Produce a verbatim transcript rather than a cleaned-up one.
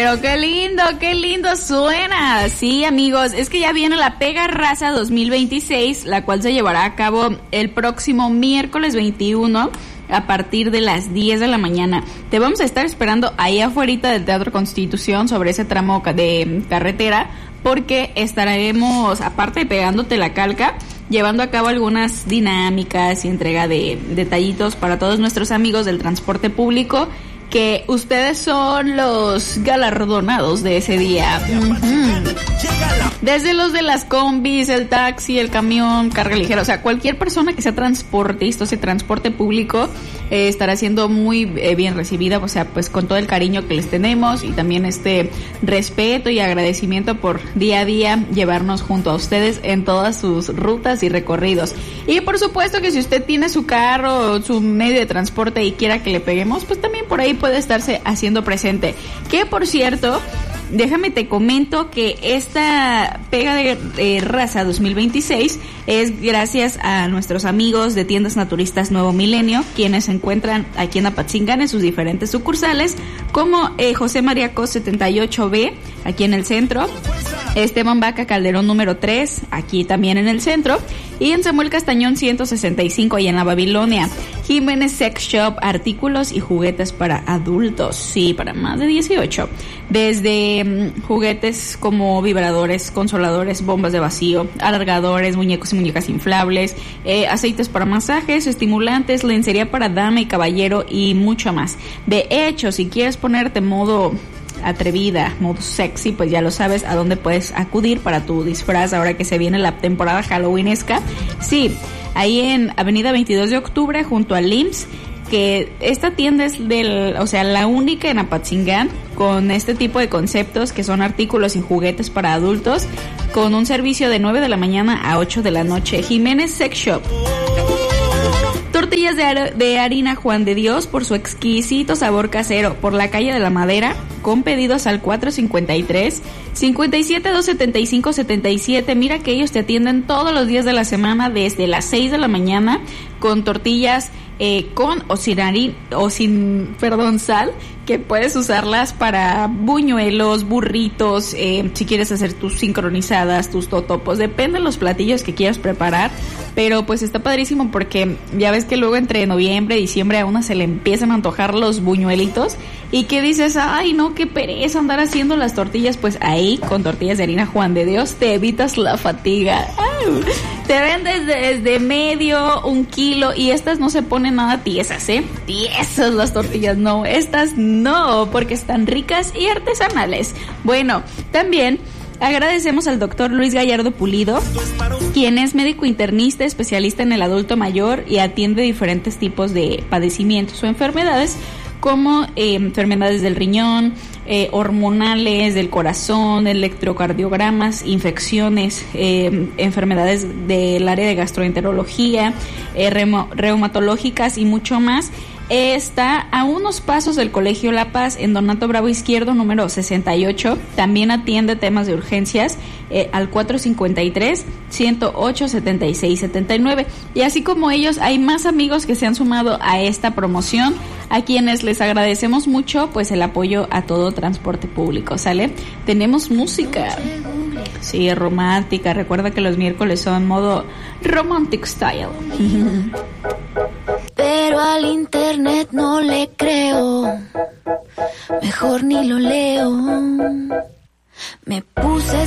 Pero qué lindo, qué lindo suena. Sí, amigos, es que ya viene la Pega Raza dos mil veintiséis, la cual se llevará a cabo el próximo miércoles veintiuno a partir de las diez de la mañana. Te vamos a estar esperando ahí afuera del Teatro Constitución sobre ese tramo de carretera, porque estaremos, aparte de pegándote la calca, llevando a cabo algunas dinámicas y entrega de detallitos para todos nuestros amigos del transporte público, que ustedes son los galardonados de ese día. Uh-huh. Desde los de las combis, el taxi, el camión, carga ligera, o sea, cualquier persona que sea transportista o sea transporte público eh, estará siendo muy eh, bien recibida, o sea, pues con todo el cariño que les tenemos y también este respeto y agradecimiento por día a día llevarnos junto a ustedes en todas sus rutas y recorridos. Y por supuesto que si usted tiene su carro o su medio de transporte y quiera que le peguemos, pues también por ahí puede estarse haciendo presente. Que por cierto, déjame te comento que esta Pega de eh, Raza dos mil veintiséis es gracias a nuestros amigos de Tiendas Naturistas Nuevo Milenio, quienes se encuentran aquí en Apatzingán en sus diferentes sucursales, como eh, José María Cos setenta y ocho B, aquí en el centro, Esteban Vaca Calderón número tres, aquí también en el centro, y en Samuel Castañón ciento sesenta y cinco, ahí en la Babilonia. Jiménez Sex Shop, artículos y juguetes para adultos, sí, para más de dieciocho, desde mm, juguetes como vibradores, consoladores, bombas de vacío, alargadores, muñecos y muñecas inflables, eh, aceites para masajes, estimulantes, lencería para dama y caballero y mucho más. De hecho, si quieres ponerte modo atrevida, modo sexy, pues ya lo sabes a dónde puedes acudir para tu disfraz ahora que se viene la temporada halloweenesca. Sí, ahí en Avenida veintidós de octubre junto al I M S S, que esta tienda es del, o sea, la única en Apatzingán con este tipo de conceptos que son artículos y juguetes para adultos, con un servicio de nueve de la mañana a ocho de la noche. Jiménez Sex Shop. Tortillas de, har- de harina Juan de Dios por su exquisito sabor casero, por la calle de la Madera, con pedidos al cuatro cincuenta y tres, cincuenta y siete, doscientos setenta y cinco, setenta y siete. Mira que ellos te atienden todos los días de la semana desde las seis de la mañana con tortillas eh, con o sin harina, o sin, perdón, sal, que puedes usarlas para buñuelos, burritos, eh, si quieres hacer tus sincronizadas, tus totopos, depende de los platillos que quieras preparar, pero pues está padrísimo porque ya ves que luego entre noviembre y diciembre a una se le empiezan a antojar los buñuelitos y que dices, ay no, qué pereza andar haciendo las tortillas. Pues ahí con tortillas de harina Juan de Dios te evitas la fatiga. ¡Ay! Te venden desde, desde medio, un kilo, y estas no se ponen nada tiesas, ¿eh? Tiesas las tortillas, no, estas no, porque están ricas y artesanales. Bueno, también agradecemos al doctor Luis Gallardo Pulido, quien es médico internista, especialista en el adulto mayor y atiende diferentes tipos de padecimientos o enfermedades, como eh, enfermedades del riñón, eh, hormonales, del corazón, electrocardiogramas, infecciones, eh, enfermedades del área de gastroenterología, eh, remo- reumatológicas y mucho más. Está a unos pasos del Colegio La Paz, en Donato Bravo Izquierdo, número sesenta y ocho. También atiende temas de urgencias eh, al cuatro cincuenta y tres, ciento ocho, setenta y seis, setenta y nueve. Y así como ellos, hay más amigos que se han sumado a esta promoción, a quienes les agradecemos mucho pues el apoyo a todo transporte público, ¿sale? Tenemos música, sí, romántica. Recuerda que los miércoles son modo romantic style. Pero al internet no le creo, mejor ni lo leo. Me puse